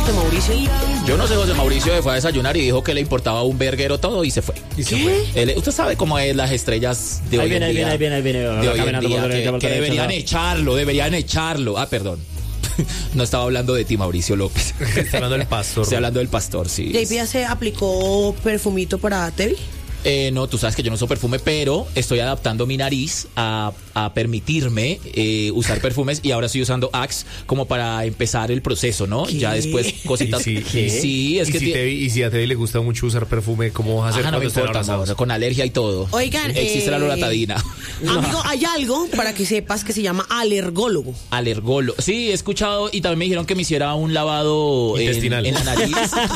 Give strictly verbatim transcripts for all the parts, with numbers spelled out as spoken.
José Mauricio? Yo no sé, José Mauricio se fue a desayunar y dijo que le importaba un verguero todo y se fue. ¿Y se fue? Él, usted sabe cómo es las estrellas de ahí hoy viene, en día. Ahí viene, ahí viene, ahí viene. De hoy en Caminando día, por que, derecha, por que derecha, deberían no. echarlo, deberían echarlo. Ah, perdón. No estaba hablando de ti, Mauricio López. Está hablando del pastor. Estoy hablando del pastor, sí. J P ya se aplicó perfumito para Tevi. Eh, no, tú sabes que yo no uso perfume, pero estoy adaptando mi nariz a, a permitirme eh, usar perfumes y ahora estoy usando Axe como para empezar el proceso, ¿no? ¿Qué? Ya después cositas. Sí, sí, sí, es y que si ti- te- y si a Tevi le gusta mucho usar perfume, ¿cómo vas a hacer Ajá, no me cuando estén importa, abrazados? amor, con alergia y todo. Oigan, existe eh, la loratadina. Amigo, hay algo para que sepas que se llama alergólogo. Alergolo. Sí, he escuchado y también me dijeron que me hiciera un lavado en, Intestinal. en la nariz.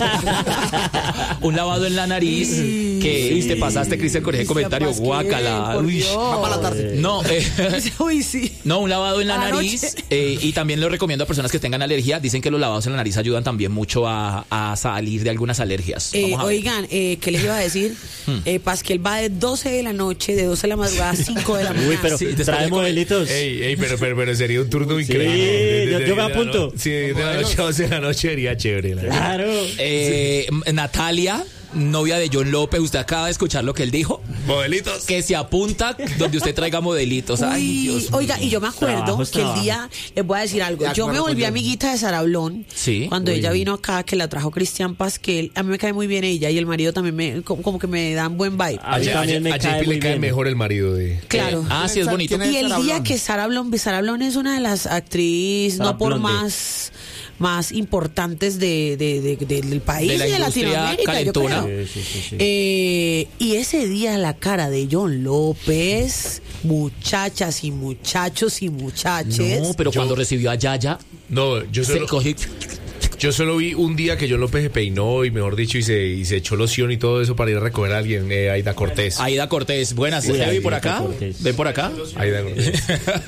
Un lavado en la nariz que y te pasaste, Cristian, con ese comentario. Pasquel, Guácala. por Uy. Dios. Va para la tarde. No, eh, Uy, sí. no, un lavado en la A la nariz. noche. eh, y también lo recomiendo a personas que tengan alergia. Dicen que los lavados en la nariz ayudan también mucho a, a salir de algunas alergias. Eh, Vamos a ver. oigan, eh, ¿qué les iba a decir? Hmm. Eh, Pasquel va de doce de la noche, de doce de la madrugada a cinco de la mañana. Uy, pero Sí, después trae de comer- modelitos. Ey, ey, pero, pero, pero sería un turno Sí, increíble. yo- yo me la apunto. no- Sí, de la noche a once de la noche sería chévere. la verdad. Claro. Eh, Natalia, novia de John López, usted acaba de escuchar lo que él dijo. Modelitos. Que se apunta donde usted traiga modelitos. Ay, Uy, Dios mío. oiga, y yo me acuerdo Trabajo es que el trabajo. día, les voy a decir algo, De yo me acuerdo volví con amiguita de Sara Blon Sí. cuando Uy. ella vino acá, que la trajo Cristian Pasquel. A mí me cae muy bien ella y el marido también me, como, como que me dan buen vibe. A mí A- también me a cae J P muy le cae bien. mejor el marido de... Claro. Ah, sí, es bonito. ¿Quién es Y el Sara día Blon? que Sara Blon, Sara Blon es una de las actrices, Sara no por Blonde. más más importantes de, de- de- de- del país De la y de industria Latinoamérica, yo calentona. creo. Sí, sí, sí, sí. Eh, y ese día la cara de John López, muchachas y muchachos y muchaches. No, pero cuando recibió a Yaya, No, yo se solo, cogió. yo solo vi un día que John López se peinó y mejor dicho y se, y se echó loción y todo eso para ir a recoger a alguien, eh, Aida Cortés. Aida Cortés, buenas. Sí, ¿Te vi por Aida acá? Cortés. ¿Ven por acá? Aida Cortés.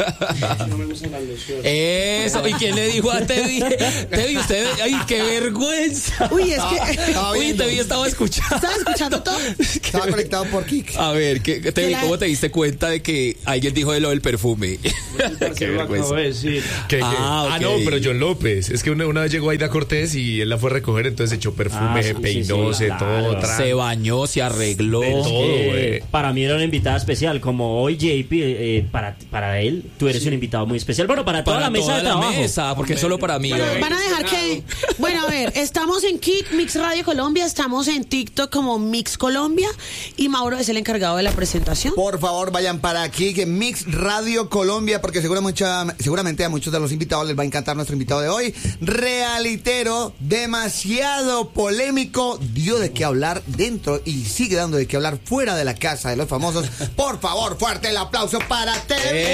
Eso, ¿y quién le dijo a Tevi? Tevi, usted, ay, qué vergüenza. Uy, es que Estaba Uy, viendo. Tevi estaba escuchando. ¿estás escuchando todo? Estaba conectado por Kik. A ver, ¿qué, Tevi, la- ¿cómo te diste cuenta de que alguien dijo de lo del perfume? Qué vergüenza. ¿Qué- qué? Ah, Ah, ok. no, pero John López. Es que una, una vez llegó Aida Cortés y él la fue a recoger, entonces echó perfume, Ah, se sí, peinó, sí, sí, se claro. todo. tra- Se bañó, se arregló. De todo. Eh, güey. para mí era una invitada especial. Como hoy, J P, eh, para, para él, tú eres un invitado muy especial. Bueno, para toda Para la mesa toda de la trabajo. mesa, porque es solo para mí. Bueno, hoy. van a dejar que. Bueno, a ver, estamos en Kick Mix Radio Colombia, estamos en TikTok como Mix Colombia y Mauro es el encargado de la presentación. Por favor, vayan para aquí, que Mix Radio Colombia, porque seguro mucha- seguramente a muchos de los invitados les va a encantar nuestro invitado de hoy. Realitero, demasiado polémico, dio de qué hablar dentro y sigue dando de qué hablar fuera de la casa de los famosos. Por favor, fuerte el aplauso para Tevi.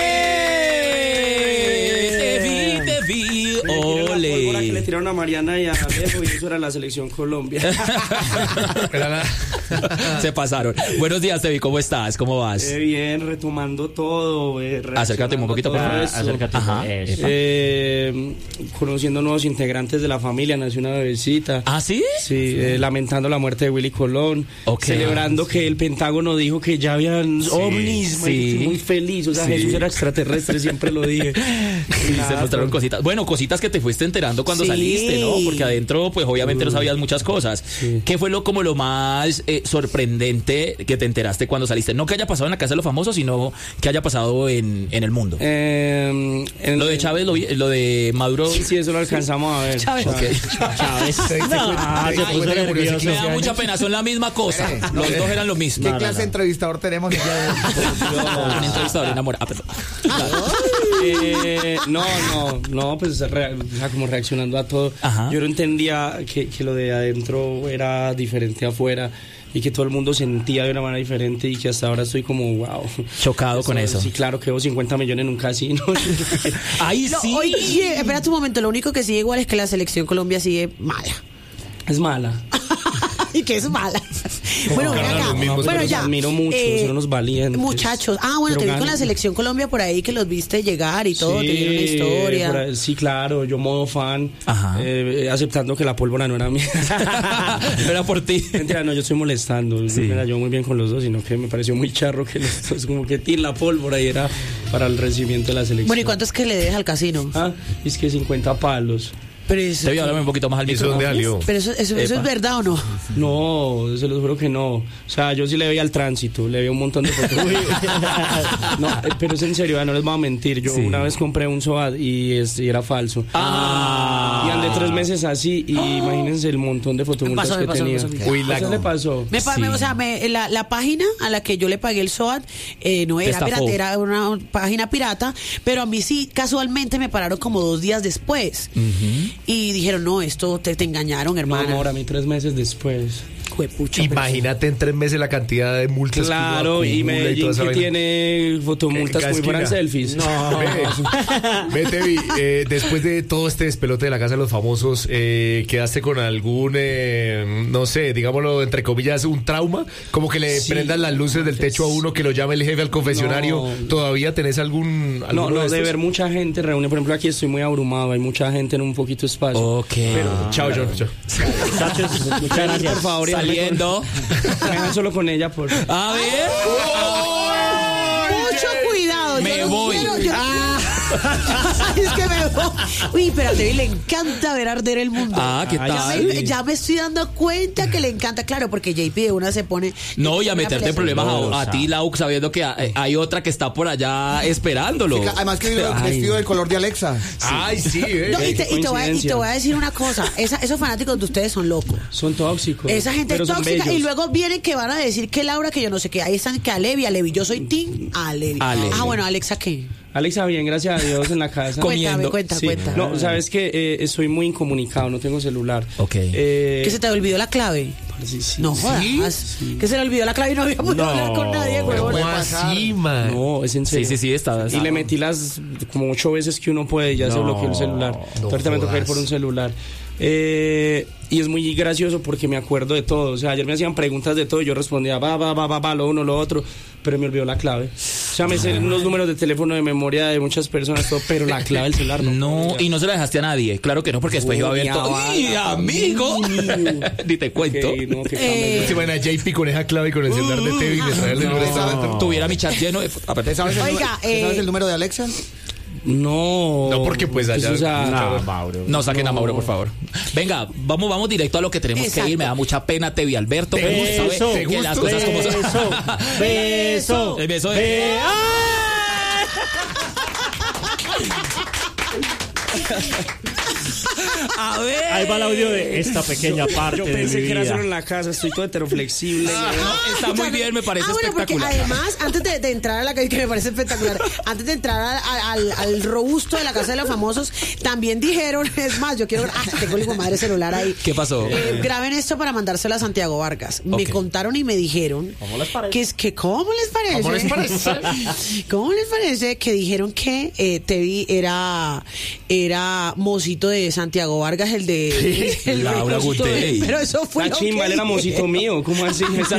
¡Eh! Te vi, te vi, Pólvora que le ole. tiraron a Mariana y a Alejo y eso era la selección Colombia. Era la- Se pasaron. Buenos días, Tevi, ¿cómo estás? ¿Cómo vas? Eh, bien, retomando todo. eh, Acércate un reaccionando poquito, a por todo favor. eso. Acércate. Ajá. Eso. Eh, conociendo nuevos integrantes de la familia, nació una bebecita. ¿Ah, sí? Sí, eh, lamentando la muerte de Willy Colón, Ok. celebrando que el Pentágono dijo que ya habían ovnis, sí. marica, muy feliz, o sea, Sí. Jesús era extraterrestre, siempre lo dije. Sí, Nada, se mostraron pero- cositas. Bueno, cositas que te fuiste enterando cuando Sí. saliste, ¿no? Porque adentro, pues obviamente no sabías muchas cosas. Sí. ¿Qué fue lo como lo más eh, sorprendente que te enteraste cuando saliste? No que haya pasado en la casa de los famosos, sino que haya pasado en, en el mundo. Eh, en- Lo de Chávez, lo, vi- lo de Maduro. Sí, sí, eso lo alcanzamos a ver. Chávez. Ok. Chávez. No, se puso cuenta que murió hace nervioso. Me da mucha pena, son la misma cosa. Los dos eran lo mismo. ¿Qué No, clase no, de no. entrevistador tenemos el día de hoy? Un entrevistador enamorado. Ah, perdón. Eh, no, no, no, pues rea- o sea, como reaccionando a todo. Ajá. Yo no entendía que, que lo de adentro era diferente afuera y que todo el mundo sentía de una manera diferente y que hasta ahora estoy como wow. Chocado con eso. Sí, claro, que hubo cincuenta millones en un casino. Ahí No, sí. oye, espera un momento, lo único que sigue igual es que la selección Colombia sigue mala. Es mala. Y que es mala. Bueno, ven Carlos, acá. los mismos, Bueno, pero ya. los admiro mucho, son unos valientes. Muchachos. Ah, bueno, Pero te vi con ganan. la selección Colombia por ahí que los viste llegar y todo, Sí, te dieron una historia. por ahí- sí, claro, yo modo fan, Ajá. eh, aceptando que la pólvora no era mía. Era por ti. Mentira, no, yo estoy molestando. Sí. Me la llevo muy bien con los dos, sino que me pareció muy charro que los dos, como que tiene la pólvora y era para el recibimiento de la selección. Bueno, ¿y cuánto es que le dejas al casino? Ah, es que cincuenta palos. Pero eso, Te voy a hablar un poquito más al ¿Eso dónde micrófono. salió? pero eso, eso, eso es verdad o no? No, se los juro que no. O sea, yo sí le veía al tránsito, le veía un montón de fotos. No, eh, pero es en serio, ya no les voy a mentir. Yo Sí. una vez compré un SOAT y, es- y era falso. Ah. Y andé tres meses así y imagínense el montón de fotomultas Me pasó, me que pasó, me tenía. pasó, me Uy, la- ¿Eso le pasó? Me, pa- Sí. me- o sea, me- la, la página a la que yo le pagué el SOAT eh, no Te era estafó. pirata, era una página pirata, pero a mí sí casualmente me pararon como dos días después y dijeron, no, esto te, te engañaron, No, hermana. amor, a mí tres meses después. Juepucha, pero- Imagínate en tres meses la cantidad de multas Claro, que uno y acumula Medellín toda esa que vaina. tiene fotomultas En como si fueran esquina. selfies. Ve, ve, Tevi, eh, después de todo este despelote de la Casa de los Famosos, eh, ¿quedaste con algún, eh, no sé, digámoslo entre comillas, un trauma? Como que le Sí. prendan las luces del techo a uno, que lo llame el jefe al confesionario. No. ¿Todavía tenés algún No, alguno no, de estos? ver mucha gente reúne. Por ejemplo, aquí estoy muy abrumado, hay mucha gente en un poquito espacio. Ok. Pero, chao, John. chao. Muchachos, muchas gracias. Por favor, Saliendo. Me dejan solo con ella, por A ver. Mucho cuidado. Me yo no voy. quiero, yo- es que me voy. Uy, pero a Tevi le encanta ver arder el mundo. Ah, ¿qué Ay, Ya tal? me, ya me estoy dando cuenta que le encanta, claro, porque J P de una se pone. No, y a una meterte en pelea- problemas a, a ti, Lau, sabiendo que hay, hay otra que está por allá esperándolo. Sí, además que vino vestido del color de Alexa. Ay, sí, eh. No, y, qué te, y te voy a, y te coincidencia. voy a decir una cosa, esa- esos fanáticos de ustedes son locos. son tóxicos. Esa gente pero es son tóxica bellos. y luego vienen que van a decir que Laura, que yo no sé qué, ahí están que Alevi, Alevi, yo soy Team Alevi. Ale. Ah, bueno, Alexa, ¿qué? Alexa, bien, gracias a Dios en la casa. Comiendo. Cuenta, Sí. cuenta, cuenta. No, sabes que eh, estoy muy incomunicado, no tengo celular. Ok. Eh, ¿Que se te olvidó la clave? sí, sí, No sí. jodas. Que se le olvidó la clave y no había podido hablar con nadie, huevón. ¿Cómo así, man? No, es en serio. Sí, sí, sí, está. Y le metí las como ocho veces que uno puede y ya se No, bloqueó el celular. no Ahorita me toca ir jodas. por un celular. Eh, y es muy gracioso porque me acuerdo de todo. O sea, ayer me hacían preguntas de todo y yo respondía, va, va, va, va, va, lo uno, lo otro, pero me olvidó la clave. O sea, me sé unos números de teléfono de memoria de muchas personas, todo, pero la clave del celular no. No, podía. y no se la dejaste a nadie. Claro que no, porque después iba a ver Uy, todo. ya ¡Y va. amigo! Ni te cuento. Ok, no, qué Eh, cambio. Se van a J P con esa clave y con el celular de Tevi y le trae el número de esta- Tuviera mi chat lleno de. A ver, ¿Te sabes el, Oiga, número, ¿te eh, sabes el número de Alexa? No. No, porque pues allá- o sea, No, Mauro. no saquen a No. Mauro, por favor. Venga, vamos, vamos directo a lo que tenemos Exacto. que ir. Me da mucha pena, Tevi Alberto. Beso, pero sabe te que las cosas como son. beso, beso, El beso de- be- A ver. Ahí va el audio de esta pequeña parte yo de pensé mi que era vida. solo en la casa, estoy todo heteroflexible. No, está muy bien, me parece ah, bueno, espectacular. porque además, antes de, de entrar a la que me parece espectacular, antes de entrar a- a- al, al robusto de la Casa de los Famosos, también dijeron, es más, yo quiero, ah, tengo el hijo de madre celular ahí. ¿Qué pasó? Eh, graben esto para mandárselo a Santiago Vargas. Me Ok. contaron y me dijeron ¿Cómo les parece? que es que cómo les parece. ¿Cómo les parece? ¿Cómo les parece que dijeron que eh, Tevi era era mocito de Santiago Vargas, el de el Laura mocito de- Gutey. Pero eso fue La lo chimba, que él era mocito dijeron. mío. ¿Cómo así? Esa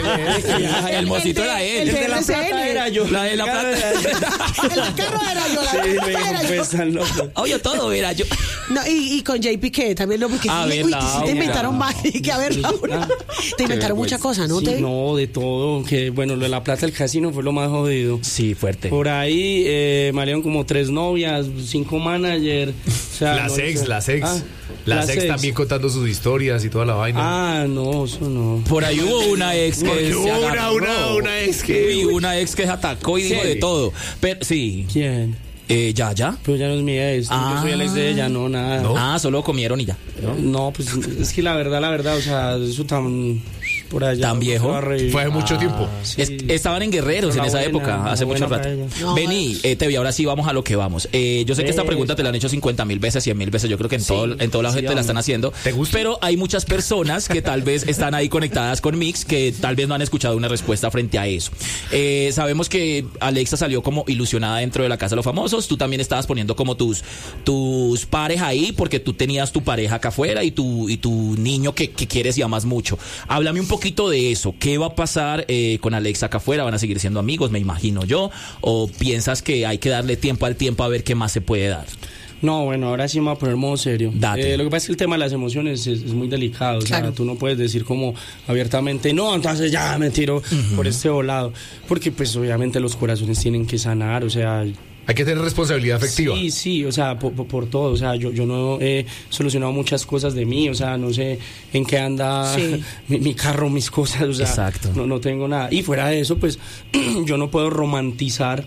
El mocito era él. El de El de la R C N. plata era yo. La de la plata. El carro era yo, la Sí, me plata dijo, era yo. pues tan loco. Oye, todo era yo. No, y, y con J P que también no, porque A sí, ver, uy, que sí Laura. te inventaron más. Y que a ver, Laura. Te inventaron muchas cosas, ¿no? Sí, Tevi? no, de todo. Que bueno, lo de la plata del casino fue lo más jodido. Sí, fuerte. Por ahí eh, me salieron como tres novias, cinco managers. O sea, Las no, ex, o sea, las ex. ah, las ex también contando sus historias y toda la vaina. Ah, no, eso no. Por ahí hubo una ex que Porque se hubo una, agarró. una, una ex que- Sí, una ex que se atacó y dijo Sí. de todo. Pero sí, ¿Quién? eh, ya, ya. Pero ya no es mi ex. Ah. Yo soy el ex de ella, no, nada. No. Ah, solo comieron y ya. No, pues es que la verdad, la verdad, o sea, eso tan por allá. ¿Tan viejo? se va a reír. Fue hace mucho tiempo. Sí. Es- estaban en Guerreros en Una esa buena, época, una hace mucho buena rato. para ella. No, Vení, eh, Tevi, ahora sí vamos a lo que vamos. Eh, yo sé que esta Eh, pregunta te la han hecho cincuenta mil veces, cien mil veces. Yo creo que en todo, en toda la sí, gente la están hombre. haciendo. ¿Te gusta? Pero hay muchas personas que tal vez están ahí conectadas con Mix que tal vez no han escuchado una respuesta frente a eso. Eh, sabemos que Alexa salió como ilusionada dentro de la Casa de los Famosos. Tú también estabas poniendo como tus, tus pares ahí porque tú tenías tu pareja acá afuera y tu, y tu niño que, que quieres y amas mucho. Háblame un poquito de eso. ¿Qué va a pasar eh, con Alexa acá afuera? ¿Van a seguir siendo amigos, me imagino yo? ¿O piensas que hay que darle tiempo al tiempo a ver qué más se puede dar? No, bueno, ahora sí me voy a poner modo serio. Date. Eh, lo que pasa es que el tema de las emociones es, es muy delicado. O sea, Claro. tú no puedes decir como abiertamente, no, entonces ya me tiro por este volado. Porque pues obviamente los corazones tienen que sanar. O sea, Hay que tener responsabilidad afectiva. Sí, sí, o sea, por, por, por todo, o sea, yo, yo no he solucionado muchas cosas de mí, o sea, no sé en qué anda Sí. mi, mi carro, mis cosas, o sea, Exacto. no, no tengo nada. Y fuera de eso, pues, yo no puedo romantizar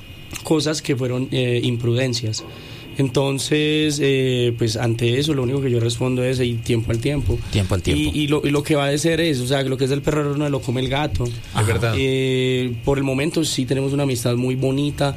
cosas que fueron eh, imprudencias. Entonces, eh, pues ante eso lo único que yo respondo es y tiempo al tiempo. Tiempo al tiempo. Y, y, lo, y lo que va a ser es, o sea, que lo que es del perro no lo come el gato. Es verdad. Eh, por el momento sí tenemos una amistad muy bonita,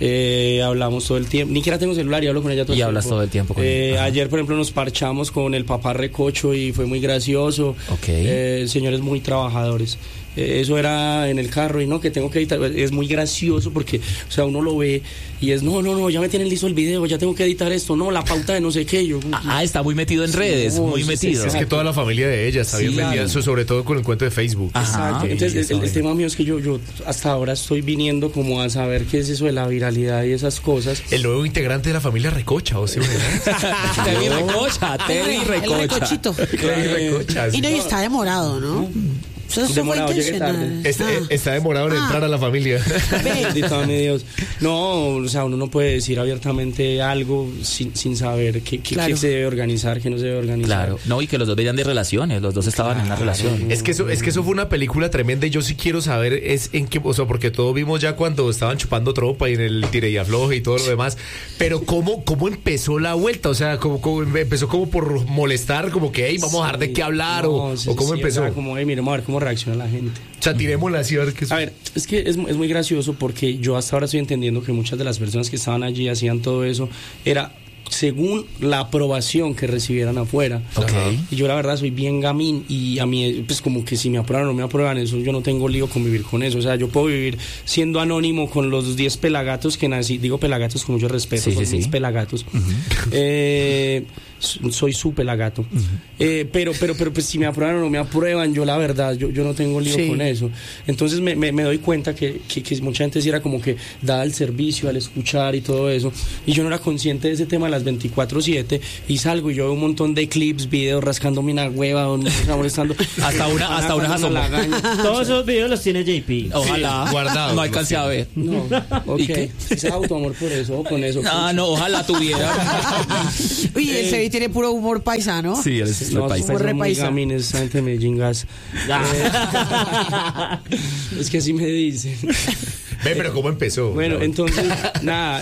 eh, hablamos todo el tiempo, ni siquiera tengo celular y hablo con ella todo Y el hablas tiempo. todo el tiempo con Eh, ella. Ajá. ayer, por ejemplo, nos parchamos con el papá Recocho y fue muy gracioso. Ok. Eh, señores muy trabajadores. Eh, eso era en el carro y no, que tengo que editar. Es muy gracioso porque, o sea, uno lo ve y es, no, no, no, ya me tienen listo el video, ya tengo que editar esto, no, la pauta de no sé qué. Yo, Ah, está muy metido en redes, no, muy sí, metido. sí, Es que toda la familia de ella está Sí, bien claro. metida, eso, sobre todo con el cuento de Facebook. Ajá. Exacto. Entonces, Sí, el, el eso, tema mío es que yo, yo hasta ahora estoy viniendo como a saber qué es eso de la viralidad y esas cosas. El nuevo integrante de la familia Recocha, o sea, ¿verdad? Teddy Recocha, Teddy El Recocha. recochito. Teddy Recocha. Y no, y está demorado, ¿no? Eso fue Demorado, llegué intencional. tarde. Está, Ah. está demorado en Ah. entrar a la familia. Bendito mi Dios. No, o sea, uno no puede decir abiertamente algo sin, sin saber qué, qué, Claro. qué se debe organizar, qué no se debe organizar. Claro, no, y que los dos venían de relaciones, los dos estaban en una relación. Es que eso, es que eso fue una película tremenda y yo sí quiero saber es en qué, o sea, porque todos vimos ya cuando estaban chupando tropa y en el tire y afloje y todo lo demás, pero cómo, cómo empezó la vuelta, o sea, cómo, cómo empezó como por molestar, como que hey, vamos a dejar de qué hablar, No, o, sí, o cómo sí, empezó. o sea, como, hey, miremos a ver cómo reacciona la gente. O sea, tirémosla así a ver qué A ver, es que es, es muy gracioso porque yo hasta ahora estoy entendiendo que muchas de las personas que estaban allí hacían todo eso era según la aprobación que recibieran afuera. Ok. Y yo la verdad soy bien gamín y a mí pues como que si me aprueban o no me aprueban eso, yo no tengo lío con vivir con eso. O sea, yo puedo vivir siendo anónimo con los diez pelagatos que nací, digo pelagatos con mucho respeto, Sí, son sí, mis sí. pelagatos. Eh, soy su pelagato. Eh, pero, pero, pero pues si me aprueban o no me aprueban, yo la verdad, yo, yo no tengo lío Sí. con eso. Entonces me, me, me doy cuenta que, que, que mucha gente sí era como que dada al servicio, al escuchar y todo eso. Y yo no era consciente de ese tema a las veinticuatro siete y salgo y yo veo un montón de clips, videos, rascándome una hueva, o no, o sea, molestando. Hasta una- hasta una Cuando asomó. la gaña. Todos esos videos los tiene J P. Ojalá. guardados, No alcancé a ver. No, ok. ¿Y qué? Es autoamor por eso, o con eso. Ah, no, ojalá tuviera. Uy, el Sebi tiene puro humor paisano. Sí, él es No, paisa. son muy Repaisa. gamines, esa gente de Medellín Gas. Es que así me dicen. Ve, pero cómo empezó. Bueno, Claro. entonces, nada,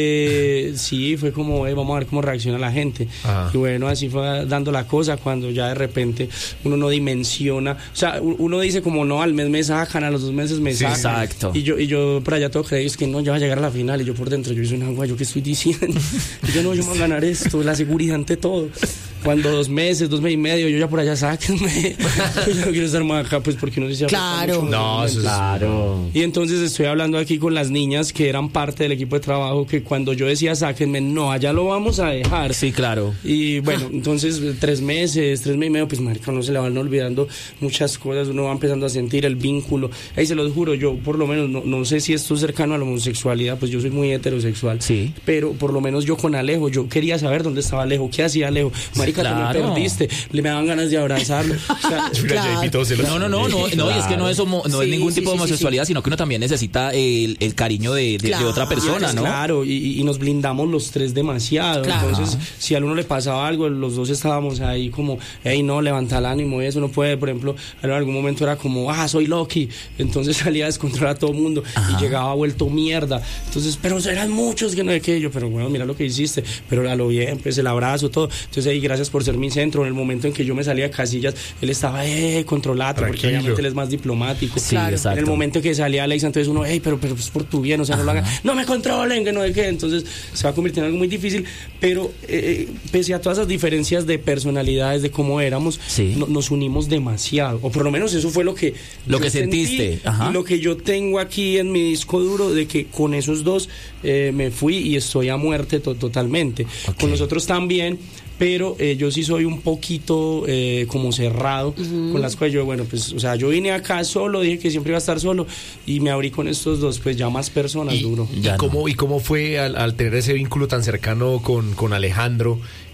eh, sí, fue como, eh, vamos a ver cómo reacciona la gente. Ajá. Y bueno, así fue dando la cosa cuando ya de repente uno no dimensiona. O sea, u- uno dice como, no, al mes me sacan, a los dos meses me Sí, sacan. exacto. Y yo, y yo por allá todo creí, es que no, ya va a llegar a la final. Y yo por dentro, yo hice una agua, ¿yo qué estoy diciendo? Y yo no, yo me voy a ganar esto, la seguridad ante todo. Cuando dos meses, dos meses y medio, yo ya por allá, sáquenme. Yo no quiero estar más acá, pues porque no sé si afecta Claro. mucho. No, eso es- Claro. Y entonces estoy hablando aquí con las niñas que eran parte del equipo de trabajo, que cuando yo decía sáquenme, no, allá lo vamos a dejar. Sí, claro. Y bueno, entonces tres meses, tres meses y medio, pues marica, no se le van olvidando muchas cosas, uno va empezando a sentir el vínculo. Ahí se los juro, yo por lo menos, no, no sé si esto es cercano a la homosexualidad, pues yo soy muy heterosexual. Sí. Pero por lo menos yo con Alejo, yo quería saber dónde estaba Alejo, qué hacía Alejo. Marica, claro. te me perdiste, le me daban ganas de abrazarlo. O sea, Mira, Claro. J P, todos se los- No, no, no, no, no, y es que no es, homo- no es Sí, ningún sí, tipo de sí, sí, homosexualidad, sino que uno también necesita el, el cariño de, de- de Claro. otra persona, ¿no? Claro, y, y nos blindamos los tres demasiado. Claro. Entonces, si a uno le pasaba algo, los dos estábamos ahí como, hey, no, levanta el ánimo y eso no puede. Por ejemplo, en algún momento era como, ah, soy Loki. Entonces salía a descontrolar a todo el mundo y llegaba vuelto mierda. Entonces, pero eran muchos que no sé qué. Yo, pero bueno, mira lo que hiciste. Pero a lo bien, pues el abrazo, todo. Entonces, ahí, gracias por ser mi centro. En el momento en que yo me salía de casillas, él estaba, eh, controlado, porque Tranquilo. obviamente él es más diplomático. Sí, exacto. En el momento que salía Alexa, entonces uno, hey, pero, pero es por tu bien, o sea, no lo hagan, no me controlen, que no sé qué. Entonces se va a convertir en algo muy difícil, pero eh, pese a todas esas diferencias de personalidades, de cómo éramos, Sí. no- nos unimos demasiado, o por lo menos eso fue lo que Lo yo que sentí, sentiste, ajá. y lo que yo tengo aquí en mi disco duro, de que con esos dos eh, me fui y estoy a muerte to- totalmente. Ok. Con los otros también. Pero eh, yo sí soy un poquito eh, como cerrado con las cosas. Yo, bueno, pues, o sea, yo vine acá solo, dije que siempre iba a estar solo y me abrí con estos dos, pues ya más personas, ¿Y, duro. y Ya cómo, ¿Y cómo fue al, al tener ese vínculo tan cercano con, con Alejandro?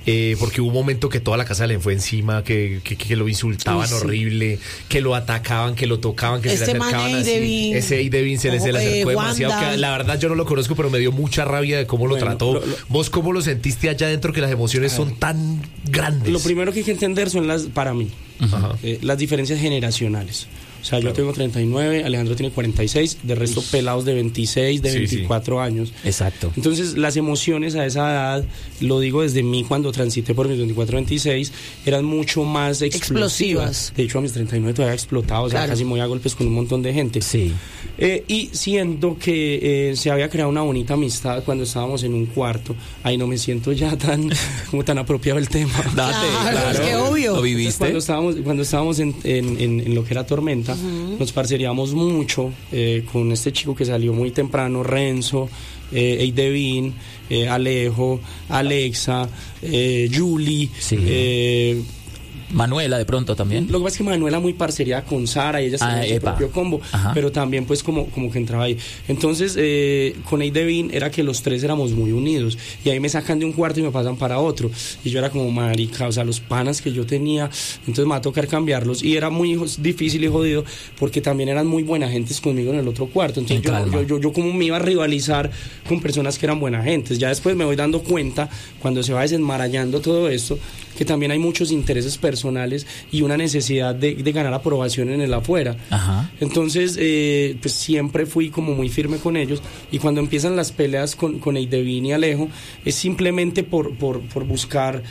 eh, porque hubo un momento que toda la casa le fue encima, que, que, que lo insultaban Uy, sí. horrible, que lo atacaban, que lo tocaban, que Este se le man acercaban Ey así. Devin. Ese Ey Devin se, le- se le Ojo, acercó eh, demasiado. Wanda. Que, la verdad yo no lo conozco, pero me dio mucha rabia de cómo lo Bueno, trató. lo- lo- ¿Vos cómo lo sentiste allá adentro, que las emociones son tan grandes? Lo primero que hay que entender son las, para mí, Ajá. eh, las diferencias generacionales. O sea, yo tengo treinta y nueve, Alejandro tiene cuarenta y seis, de resto pelados de veintiséis, de Sí, sí. veinticuatro años. Exacto. Entonces, las emociones a esa edad, lo digo desde mí cuando transité por mis veinticuatro, veintiséis, eran mucho más explosivas. Explosivas. De hecho, a mis treinta y nueve todavía he explotado, o sea, Claro. casi me voy a golpes con un montón de gente. Sí. Eh, y siento que eh, se había creado una bonita amistad cuando estábamos en un cuarto. Ahí no me siento ya tan como tan apropiado el tema. Date, Claro, claro. es que obvio. ¿Lo Entonces, viviste? cuando estábamos, cuando estábamos en, en- en- en lo que era Tormenta, nos parceríamos mucho eh, con este chico que salió muy temprano, Renzo, eh, Ey Devin, eh, Alejo, Alexa, eh, Julie. Sí. eh, Manuela de pronto también. Lo que pasa es que Manuela muy parcería con Sara y ella Ah, tenía su epa. propio combo, Ajá. pero también pues como, como que entraba ahí. Entonces eh, con Ey Devin era que los tres éramos muy unidos y ahí me sacan de un cuarto y me pasan para otro y yo era como marica, o sea, los panas que yo tenía, entonces me va a tocar cambiarlos y era muy jos- difícil y jodido porque también eran muy buena gentes conmigo en el otro cuarto, entonces En yo, calma. yo, yo, yo como me iba a rivalizar con personas que eran buena gentes. Ya después me voy dando cuenta cuando se va desenmarañando todo esto que también hay muchos intereses personales y una necesidad de, de ganar aprobación en el afuera. Ajá. Entonces, eh, pues siempre fui como muy firme con ellos y cuando empiezan las peleas con, con Ey Devin y Alejo es simplemente por, por, por buscar,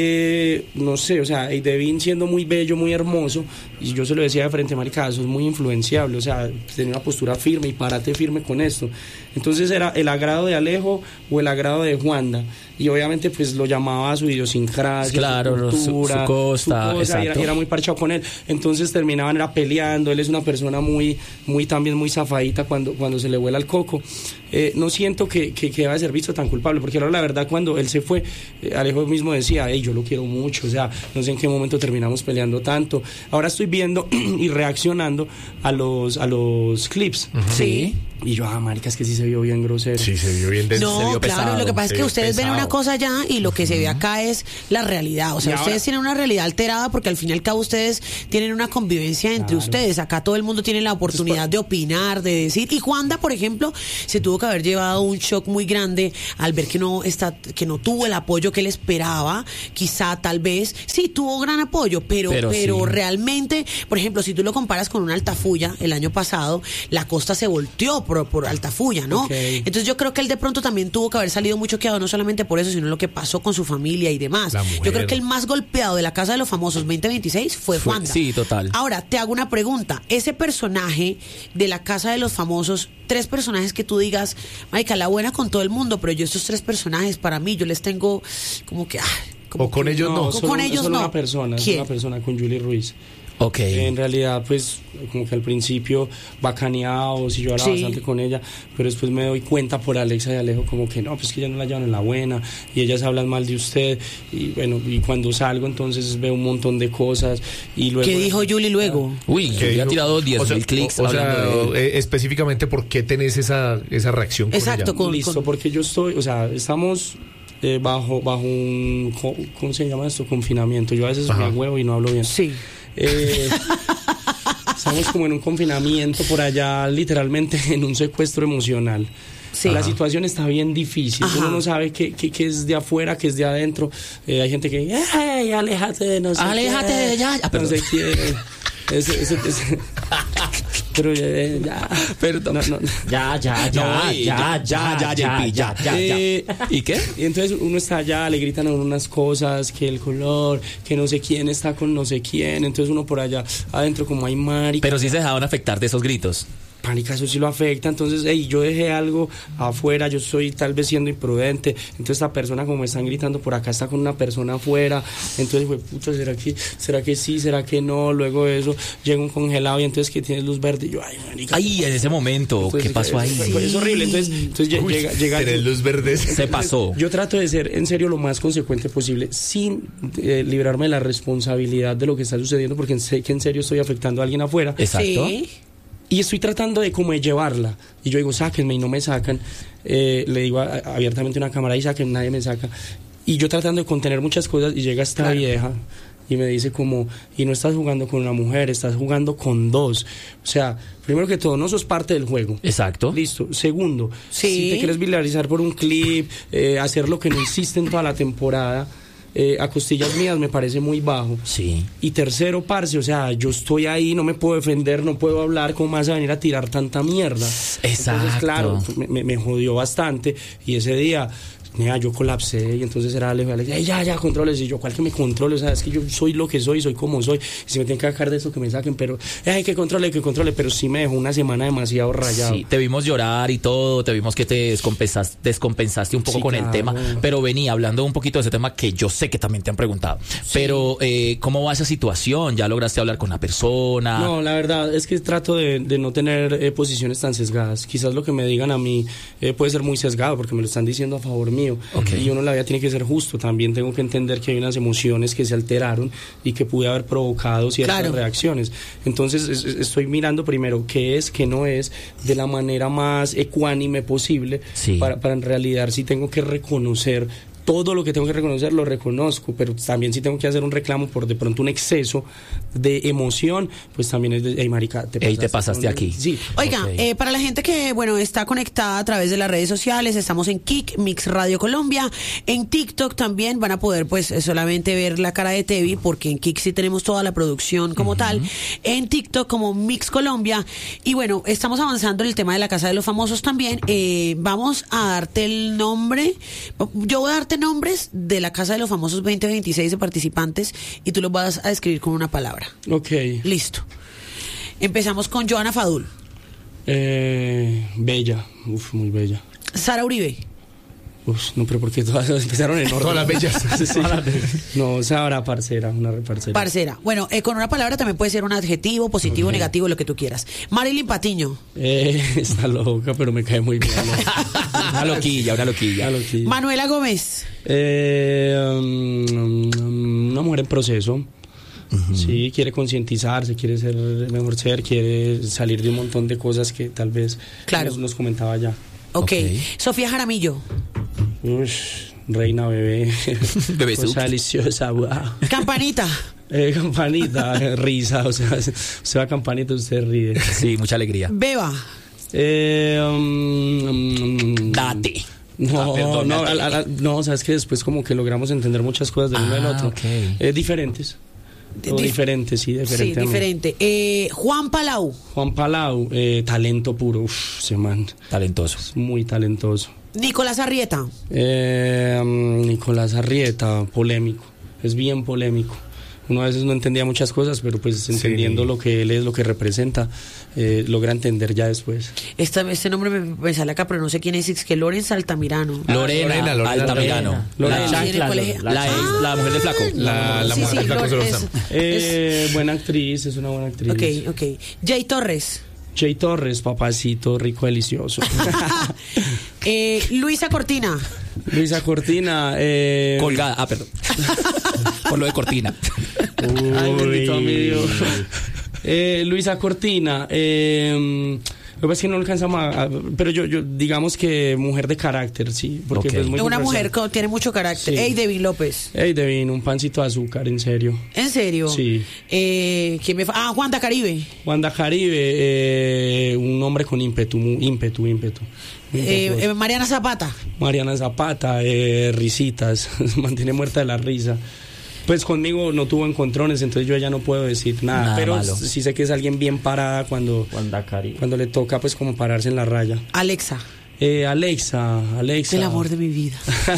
eh, no sé, o sea, Ey Devin siendo muy bello, muy hermoso y yo se lo decía de frente, marica, eso es muy influenciable, o sea, tener una postura firme y párate firme con esto. Entonces era el agrado de Alejo o el agrado de Juanda y obviamente pues lo llamaba a su idiosincrasia, Claro, su su- cultura, su costa, cosa, y era, exacto. y era muy parchado con él. Entonces terminaban era peleando. Él es una persona muy, muy también muy zafadita cuando, cuando se le vuela el coco. Eh, no siento que, que, que deba ser visto tan culpable, porque ahora la verdad cuando él se fue, eh, Alejo mismo decía, hey, yo lo quiero mucho, o sea, no sé en qué momento terminamos peleando tanto. Ahora estoy viendo y reaccionando a los, a los clips. Sí. Y yo, ah, marica, es que sí se vio bien grosero. Sí, se vio bien. de- se No, vio claro, pesado, lo que pasa es se que vio ustedes ven pesado. una cosa allá y lo que se ve acá es la realidad. O sea, Y ahora- ustedes tienen una realidad alterada porque al fin y al cabo ustedes tienen una convivencia entre Claro. ustedes. Acá todo el mundo tiene la oportunidad de opinar, de decir. Y Juanda, por ejemplo, se tuvo que haber llevado un shock muy grande al ver que no está, que no tuvo el apoyo que él esperaba. Quizá, tal vez, sí tuvo gran apoyo, pero, Pero pero, sí. realmente, por ejemplo, si tú lo comparas con una Altafulla, el año pasado, la costa se volteó por, por Altafulla, ¿no? Ok. Entonces yo creo que él de pronto también tuvo que haber salido muy choqueado, no solamente por eso, sino lo que pasó con su familia y demás. La mujer. Yo creo que el más golpeado de la Casa de los Famosos veinte veintiséis fue Fue- Juanda. sí, total. Ahora, te hago una pregunta. Ese personaje de la Casa de los Famosos, tres personajes que tú digas, marica, la buena con todo el mundo, pero yo estos tres personajes, para mí, yo les tengo como que... ah, como O con que- ellos no. Con solo- ellos solo no. una persona, es ¿Quién? una persona con Julie Ruiz. Ok. En realidad, pues, como que al principio bacaneados y yo hablaba Sí. bastante con ella, pero después me doy cuenta por Alexa y Alejo como que no, pues que ya no la llevan en la buena y ellas hablan mal de usted y bueno, y cuando salgo entonces veo un montón de cosas y luego... ¿Qué dijo Julie luego? Uy, Que había dijo- tirado diez o sea, mil clics O, o sea, hablando de él. eh, específicamente, ¿por qué tenés esa, esa reacción con Exacto, ella? con- Listo, con- porque yo estoy, o sea, estamos eh, bajo bajo un, co- ¿cómo se llama esto? Confinamiento. Yo a veces Ajá. me huevo y no hablo bien. Sí. Eh, estamos como en un confinamiento por allá, literalmente en un secuestro emocional. Sí. La Ajá. situación está bien difícil. Ajá. Uno no sabe qué, qué, qué es de afuera, qué es de adentro. Eh, hay gente que, ¡ay, aléjate de no sé Aléjate qué! de ya, ya, No perdón. sé quién. Ese- ese- ese- Pero eh, ya. Perdón. No, no. Ya, ya, ya, No, ya, y ya, ya, ya, ya, ya, ya. Eh, ¿Y qué? Y entonces uno está allá, le gritan a uno unas cosas, que el color, que no sé quién está con no sé quién. Entonces uno por allá adentro como hay marica. Pero sí se dejaban afectar de esos gritos. Pánica, eso sí lo afecta. Entonces, hey, yo dejé algo afuera, yo estoy tal vez siendo imprudente. Entonces esta persona, como me están gritando por acá, está con una persona afuera. Entonces fue, puta, ¿será que, será que sí? ¿Será que no? Luego de eso llega un congelado y entonces que tienes luz verde. Y yo, ay, marica. Ay, en ese momento, Entonces, ¿qué pasó ahí? fue- fue- Es horrible. Entonces, entonces lle- Uy, llega, llega tenés luz verdes. Se pasó. Yo trato de ser en serio lo más consecuente posible sin eh, librarme de la responsabilidad de lo que está sucediendo porque sé que en serio estoy afectando a alguien afuera. Exacto. Sí. Y estoy tratando de como de llevarla. Y yo digo, sáquenme y no me sacan. Eh, le digo a- a- abiertamente a una cámara y saquen, nadie me saca. y yo tratando de contener muchas cosas y llega esta Claro. vieja y me dice como, y no estás jugando con una mujer, estás jugando con dos. O sea, primero que todo, no sos parte del juego. Exacto. Listo. Segundo, Sí. si te quieres viralizar por un clip, eh, hacer lo que no hiciste en toda la temporada, eh, a costillas mías me parece muy bajo. Sí. Y tercero, parce, o sea, yo estoy ahí, no me puedo defender, no puedo hablar, ¿cómo vas a venir a tirar tanta mierda? Exacto. Entonces, claro, me, me- me jodió bastante y ese día... Nea, yo colapsé y entonces era Alex, Alex, "Ey, ya, ya, controles", y yo, ¿cuál que me controle? O sea, es que yo soy lo que soy, soy como soy, y si me tienen que sacar de eso, que me saquen, pero, ay, que controle, que controle, pero sí me dejó una semana demasiado rayado. Sí, te vimos llorar y todo, te vimos que te descompensaste, descompensaste un poco Sí, con el claro. tema, pero vení hablando un poquito de ese tema que yo sé que también te han preguntado. Pero, eh, ¿cómo va esa situación? ¿Ya lograste hablar con la persona? No, la verdad es que trato de, de no tener eh, posiciones tan sesgadas. Quizás lo que me digan a mí eh, puede ser muy sesgado porque me lo están diciendo a favor mío. Ok. Y uno la vida tiene que ser justo. También tengo que entender que hay unas emociones que se alteraron y que pude haber provocado ciertas Claro. reacciones. Entonces es- es- estoy mirando primero qué es, qué no es, de la manera más ecuánime posible, Sí. para, para en realidad si tengo que reconocer todo lo que tengo que reconocer, lo reconozco, pero también si tengo que hacer un reclamo por de pronto un exceso de emoción, pues también es de, hey, marica, te Ey, te pasaste con- aquí. Sí. Oiga, Ok. eh, para la gente que, bueno, está conectada a través de las redes sociales, estamos en Kik, Mix Radio Colombia, en TikTok también van a poder, pues, eh, solamente ver la cara de Tevi, porque en Kik sí tenemos toda la producción como tal, en TikTok como Mix Colombia, y bueno, estamos avanzando en el tema de la Casa de los Famosos también. Eh, vamos a darte el nombre, yo voy a darte nombres de la Casa de los Famosos veinte veintiséis de participantes, y tú los vas a describir con una palabra. Ok. Listo. Empezamos con Joana Fadul, Eh, bella, uf, muy bella. Sara Uribe, Uf, no, pero porque todas empezaron en orden. Todas las bellas. Sí. No, Sara, parcera, una reparcera. parcera. Bueno, eh, con una palabra también puede ser un adjetivo, positivo, negativo, lo que tú quieras. Marilyn Patiño, Eh, está loca, pero me cae muy bien. ¿no? Una loquilla, una loquilla. Una loquilla. Manuela Gómez, Eh, um, um, una mujer en proceso. Sí, quiere concientizarse, quiere ser mejor ser, quiere salir de un montón de cosas que tal vez Claro. nos, nos comentaba ya. ok. Ok. Sofía Jaramillo, Ush, reina bebé. Bebé Cosa Suki. deliciosa, wow. Campanita, Eh, campanita, eh, risa, o sea, usted va a campanita, usted ríe. Sí, mucha alegría. Beba, Eh, um, um, Date. No, Ah, perdón, no, date. a- a- a- no, sabes que después como que logramos entender muchas cosas del uno del Ah, otro. ok. Eh, diferentes. Todo Dif- diferente, sí, diferente. sí, a mí. diferente. Eh, Juan Palau, Juan Palau, eh, talento puro, uf, ese man, Talentoso. es muy talentoso. Nicolás Arrieta, Eh, um, Nicolás Arrieta, polémico, es bien polémico. Uno a veces no entendía muchas cosas, pero pues entendiendo lo que él es, lo que representa, eh, logra entender ya después. Esta, este nombre me, me sale acá, pero no sé quién es, es que Lorenz Altamirano. Lorena, Lorena, Lorena, Altamirano. Lorena. La, Sí, en el colegio. la ex, la mujer de Flaco. La, la Sí, mujer sí, de Flaco Lor- Solórzano. es- Eh, buena actriz, es una buena actriz. Ok, ok. Jay Torres, Jay Torres, papacito, rico, delicioso. eh, Luisa Cortina, Luisa Cortina, eh, Colgada. Ah, perdón. Por lo de cortina. Ay, bendito a mi Dios. Eh, Luisa Cortina, eh, lo que pasa es que no alcanzamos a, a- pero yo, yo digamos que mujer de carácter, sí, porque Ok. pues, muy es una controversial. mujer que tiene mucho carácter. Sí. Ey, Debbie López, Ey, Devin, un pancito de azúcar, en serio. ¿en serio? Sí. Eh, ¿quién me fa- ah, Juanda Caribe, Wanda Caribe, eh, un hombre con ímpetu, mu- ímpetu, ímpetu. eh, Ímpetu. eh, Mariana Zapata, Mariana Zapata, eh, risitas, mantiene muerta de la risa. Pues conmigo no tuvo encontrones, entonces yo ya no puedo decir nada, Nada pero malo. sí sé que es alguien bien parada cuando, Wanda Cari. cuando le toca pues como pararse en la raya. Alexa, Eh, Alexa, Alexa. el amor de mi vida.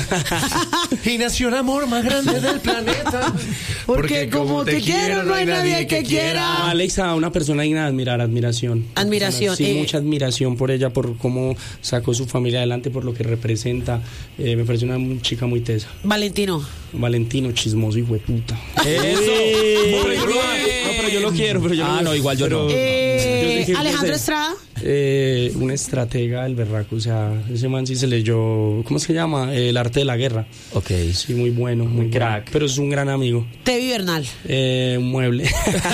Y nació el amor más grande del planeta. Porque como te quiero, no hay nadie que quiera. Alexa, una persona digna de admirar, admiración. Admiración, Sí, eh. mucha admiración por ella, por cómo sacó su familia adelante, por lo que representa. Eh, me parece una chica muy tesa. Valentino, Valentino, chismoso y hueputa. Eso. Muy Muy bien. bien. No, pero yo lo quiero, pero yo Ah, lo- no, igual yo pero- no. eh, Yo dije, Alejandro no sé. Estrada, eh, un estratega del berraco, o sea, ese man sí se leyó, ¿cómo es que se llama? El arte de la guerra. Ok. Sí, muy bueno, muy crack. Pero es un gran amigo. Tevi Bernal. Eh, un mueble.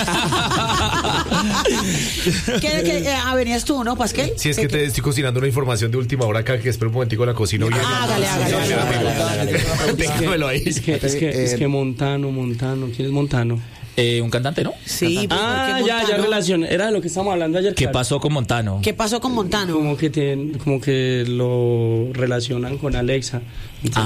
¿Qué, qué, eh, ah, venías tú, ¿no, Pasquel? Sí, es que te estoy cocinando una información de última hora acá, que espero un momentico la cocino bien. Hágale, hágale, hágale, hágale, hágale. Déjamelo ahí. Es que, es que, es que Montano, Montano, ¿quién es Montano? Eh, un cantante, ¿no? Sí, pues, Ah, porque ya, ya Montano- relación. Era de lo que estábamos hablando ayer. ¿Qué claro. pasó con Montano? ¿Qué pasó con Montano? Como que, tienen- como que lo relacionan con Alexa. Entonces,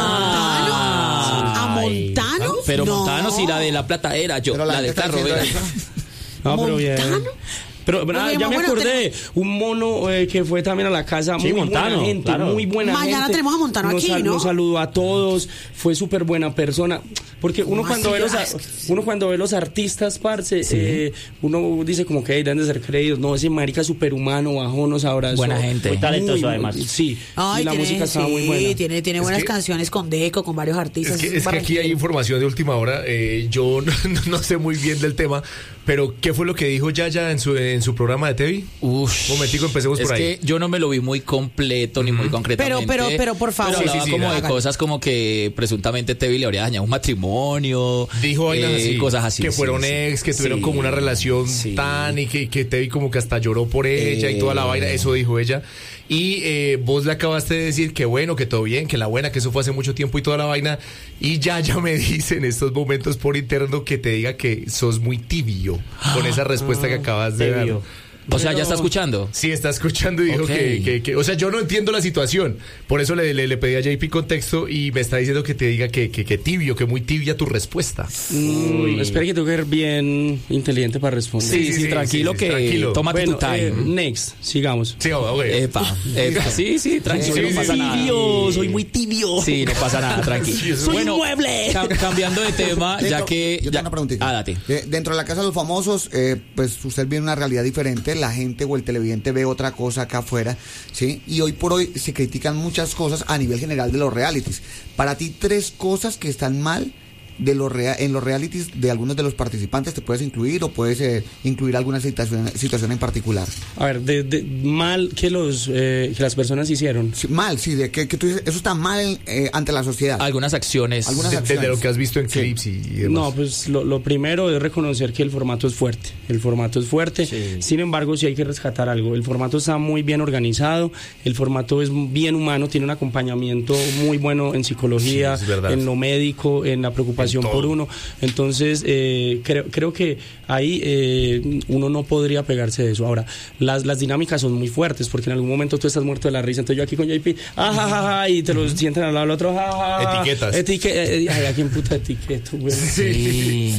Ah, ¿A Montano? Pero No. Montano sí, la de la plata era yo, Pero la, la del gente está carro diciendo era. eso. No, pero bien. ¿Montano? Pero, pero, ah, Oye, ya me bueno, acordé, un mono eh, que fue también a la casa, Sí, muy Montano, buena gente, claro. muy buena Mañana gente. tenemos a Montano nos, aquí, sal- ¿no? Nos saludó a todos, fue súper buena persona. Porque uno ¿Cómo cuando, así? ve los, Ah, a- es que- uno cuando ve los artistas, parce, eh, uno dice como que "Ey, deben de ser creídos". No, ese marica superhumano, bajó, nos abrazó. Buena gente. Muy talentoso, Muy, además. Sí, Ay, y la tiene, música estaba sí, muy buena. tiene, tiene Es buenas que- canciones con Deco, con varios artistas. Es que, es que aquí barranquillero. hay información de última hora. eh, yo no, no sé muy bien del tema, pero ¿qué fue lo que dijo Yaya en su, en su programa de T V? Uf. Un momentico, empecemos Es por ahí. que yo no me lo vi muy completo ni muy concretamente. Pero, pero, pero, por favor. Pero hablaba Sí, sí, sí, como de hágale. cosas como que presuntamente Tevi le habría dañado un matrimonio. Dijo vainas eh, así, cosas así. que sí, fueron sí. ex, que tuvieron Sí, como una relación sí. tan y que, que te vi como que hasta lloró por ella y toda la Eh. vaina, eso dijo ella. Y eh, vos le acabaste de decir que bueno, que todo bien, que la buena, que eso fue hace mucho tiempo y toda la vaina. Y ya, ya me dice en estos momentos por interno que te diga que sos muy tibio con esa respuesta que acabas de dar. Tibio. O sea, ya Pero- está escuchando. Sí, está escuchando y dijo Ok. que, que- que- o sea, yo no entiendo la situación. Por eso le, le, le pedí a J P contexto y me está diciendo que te diga que, que, que tibio, que muy tibia tu respuesta. Mm, espera que tengo que ser bien inteligente para responder. Sí, sí, sí, sí, tranquilo sí, sí, que tranquilo. tómate Bueno, tu time. eh, next, sigamos. Sí, ok. Epa, epa, sí, sí, tranquilo, Sí, no sí, pasa sí. nada. Tibio, soy muy tibio. Sí, no pasa nada, tranquilo. Soy bueno, un mueble. cam- cambiando de tema, ya Dentro- que... Yo ya- tengo una preguntita. Ah, date. Eh, dentro de la casa de los famosos, eh, pues usted viene una realidad diferente, la gente o el televidente ve otra cosa acá afuera, ¿sí? Y hoy por hoy se critican muchas cosas a nivel general de los realities. Para ti, tres cosas que están mal de los rea- en los realities de algunos de los participantes, ¿te puedes incluir o puedes eh, incluir alguna situación, situación en particular? A ver, de, de- mal que los eh, que las personas hicieron. Sí, mal, sí, de que, que tú dices, eso está mal eh, ante la sociedad. Algunas acciones. Algunas De- acciones. desde lo que has visto en clips y, y demás. No, pues lo, lo primero es reconocer que el formato es fuerte. El formato es fuerte. Sin embargo, sí hay que rescatar algo. El formato está muy bien organizado. El formato es bien humano. Tiene un acompañamiento muy bueno en psicología, Sí, es verdad. en lo médico, en la preocupación En todo. por uno. Entonces, eh, creo, creo que ahí eh, uno no podría pegarse de eso. Ahora, las, las dinámicas son muy fuertes porque en algún momento tú estás muerto de la risa. Entonces yo aquí con J P, ah, ja, ja, ja, y te lo sientan al lado del otro, ja, ja, ja. Etiquetas. Etique- eh, ay, ¿a quién puta etiqueto, güey? Sí.